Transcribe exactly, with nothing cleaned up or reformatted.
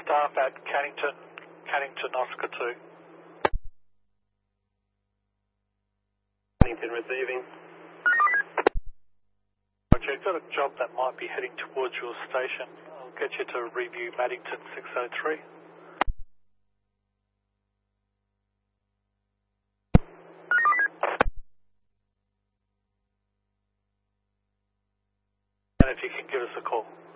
staff at Cannington, Cannington Oscar two. Cannington receiving. Roger, you've got a job that might be heading towards your station. I'll get you to review Maddington six oh three. And if you can give us a call.